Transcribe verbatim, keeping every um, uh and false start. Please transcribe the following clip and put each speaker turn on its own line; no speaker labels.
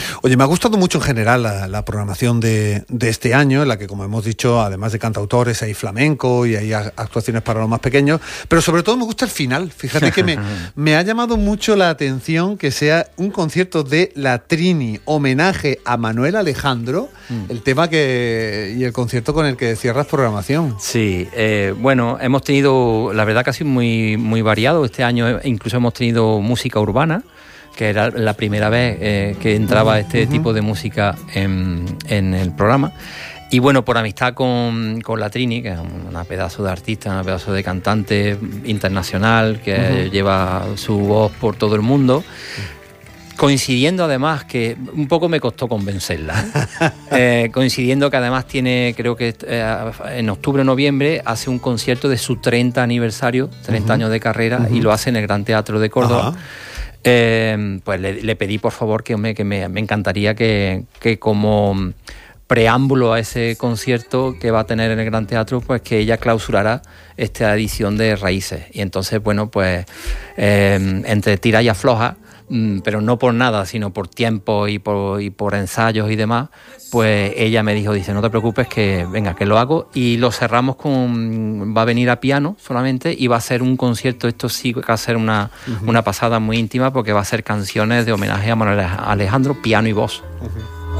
Oye, me ha gustado mucho en general la, la programación de, de este año, en la que, como hemos dicho, además de cantautores, hay flamenco y hay actuaciones para los más pequeños, pero sobre todo me gusta el final. Fíjate que me, me ha llamado mucho la atención que sea un concierto de La Trini, homenaje a Manuel Alejandro, mm. el tema que y el concierto con el que cierras programación.
Sí, eh, bueno, hemos tenido, la verdad que ha sido muy, muy variado. Este año incluso hemos tenido música urbana, que era la primera vez eh, que entraba este uh-huh. tipo de música en, en el programa. Y bueno, por amistad con, con La Trini, que es una pedazo de artista, una pedazo de cantante internacional, que uh-huh. lleva su voz por todo el mundo, coincidiendo además que un poco me costó convencerla, eh, coincidiendo que además tiene, creo que eh, en octubre o noviembre hace un concierto de su treinta aniversario, treinta uh-huh. años de carrera, uh-huh. y lo hace en el Gran Teatro de Córdoba. Uh-huh. Eh, pues le, le pedí por favor que, me, que me, me encantaría que, que como preámbulo a ese concierto que va a tener en el Gran Teatro, pues que ella clausurara esta edición de Raíces. Y entonces, bueno, pues eh, entre tira y afloja, pero no por nada, sino por tiempo y por, y por ensayos y demás, pues ella me dijo, dice, no te preocupes, que venga, que lo hago, y lo cerramos con, va a venir a piano solamente, y va a ser un concierto, esto sí va a ser una, uh-huh. una pasada muy íntima, porque va a ser canciones de homenaje a Manuel Alejandro, piano y voz.
Uh-huh.